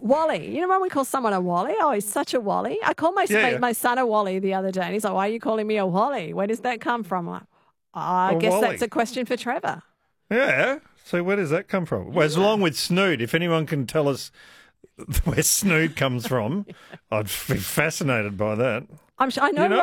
Wally. You know when we call someone a Wally? Oh, he's such a Wally. I called my son a Wally the other day, and he's like, why are you calling me a Wally? Where does that come from? I'm like, I guess Wally. that's a question for Trevor. Yeah. So where does that come from? Well, along with Snood, if anyone can tell us where Snood comes from, I'd be fascinated by that. I know.